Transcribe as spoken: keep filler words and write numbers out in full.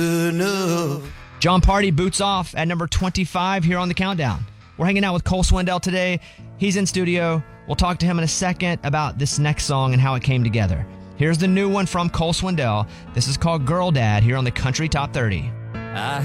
enough. John Party boots off at number twenty-five here on the countdown. We're hanging out with Cole Swindell today. He's in studio. We'll talk to him in a second about this next song and how it came together. Here's the new one from Cole Swindell. This is called Girl Dad here on the Country Top thirty. I